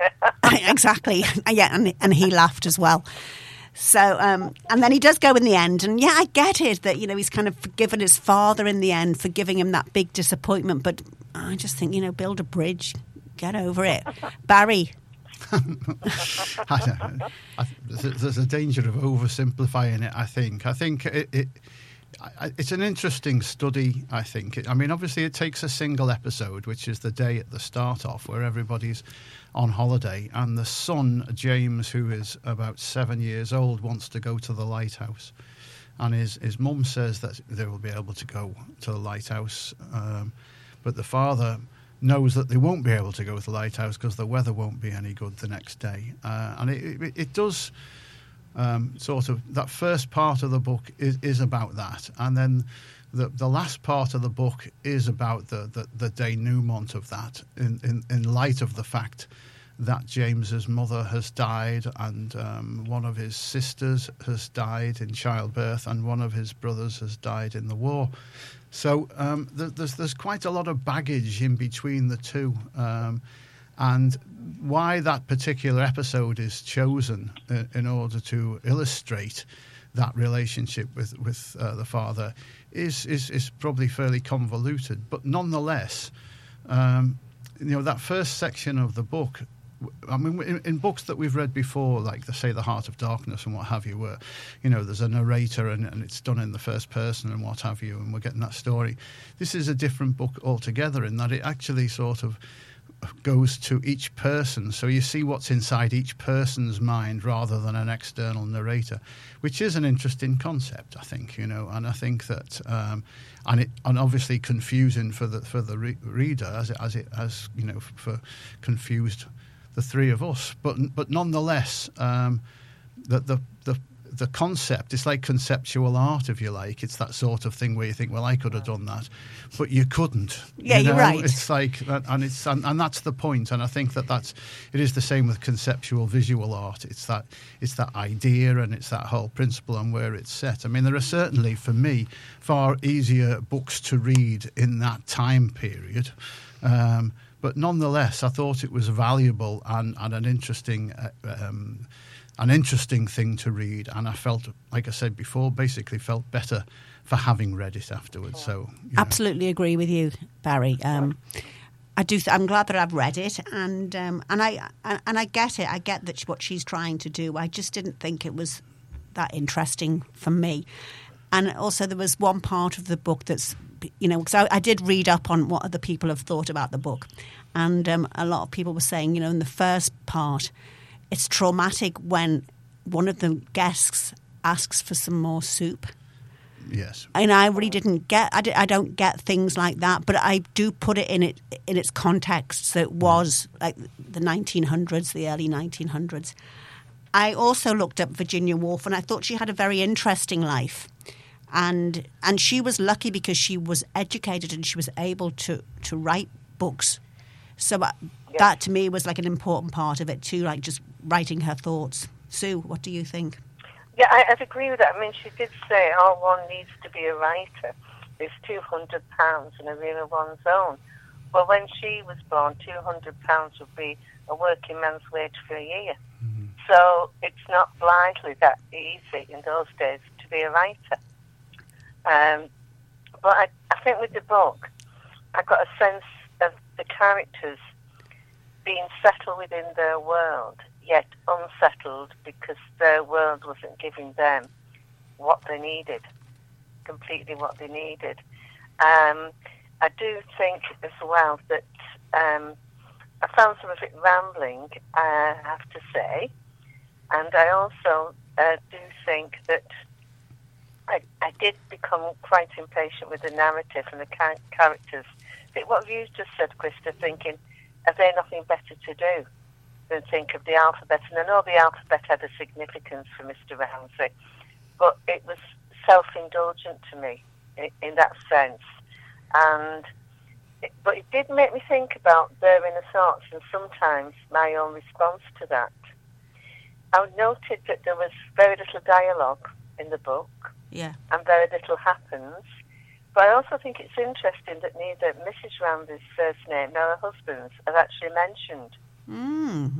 Exactly. Yeah, and he laughed as well. So, and then he does go in the end. And yeah, I get it that, he's kind of forgiven his father in the end for giving him that big disappointment. But I just think, build a bridge, get over it. Barry. I don't know. There's a danger of oversimplifying it, I think. I think it's an interesting study, I think. Obviously it takes a single episode, which is the day at the start off, where everybody's on holiday, and the son, James, who is about 7 years old, wants to go to the lighthouse. And his mum says that they will be able to go to the lighthouse, but the father knows that they won't be able to go to the lighthouse because the weather won't be any good the next day. And it does sort of, that first part of the book is about that. And then the last part of the book is about the denouement of that in light of the fact that James's mother has died, and one of his sisters has died in childbirth, and one of his brothers has died in the war. So there's quite a lot of baggage in between the two, and why that particular episode is chosen in order to illustrate that relationship with the father is probably fairly convoluted. But nonetheless, that first section of the book, in books that we've read before, like say The Heart of Darkness and what have you, where there's a narrator and it's done in the first person and what have you, and we're getting that story. This is a different book altogether in that it actually sort of goes to each person, so you see what's inside each person's mind rather than an external narrator, which is an interesting concept, I think. And I think that and obviously confusing for the reader as it has for confused the three of us, but nonetheless, the concept, it's like conceptual art, if you like. It's that sort of thing where you think, well, I could have done that, but you couldn't. Yeah, you're right. It's like, and that's the point. And I think it is the same with conceptual visual art. It's that idea and it's that whole principle and where it's set. There are certainly, for me, far easier books to read in that time period. But nonetheless, I thought it was valuable and an interesting thing to read. And I felt, like I said before, basically felt better for having read it afterwards. So absolutely agree with you, Barry. I do. I'm glad that I've read it, and I get it. I get that what she's trying to do. I just didn't think it was that interesting for me. And also, there was one part of the book that's, because I did read up on what other people have thought about the book. And a lot of people were saying, in the first part, it's traumatic when one of the guests asks for some more soup. Yes. And I really didn't get, I don't get things like that, but I do put it in its context. So it was like the 1900s, the early 1900s. I also looked up Virginia Woolf, and I thought she had a very interesting life. And she was lucky because she was educated and she was able to write books. So that to me was like an important part of it too, like just writing her thoughts. Sue, what do you think? Yeah, I'd agree with that. She did say all one needs to be a writer is £200 and a room of one's own. Well, when she was born, £200 would be a working man's wage for a year. Mm-hmm. So it's not blindly that easy in those days to be a writer. But I think with the book, I got a sense of the characters being settled within their world, yet unsettled because their world wasn't giving them what they needed, completely what they needed. I do think as well that I found some of it rambling, I have to say, and I also do think that I did become quite impatient with the narrative and the characters. I think what you just said, Krista, thinking, are there nothing better to do than think of the alphabet? And I know the alphabet had a significance for Mr. Ramsay, but it was self-indulgent to me in that sense. But it did make me think about their inner thoughts and sometimes my own response to that. I noted that there was very little dialogue in the book. Yeah. And very little happens. But I also think it's interesting that neither Mrs. Ramsay's first name nor her husband's are actually mentioned.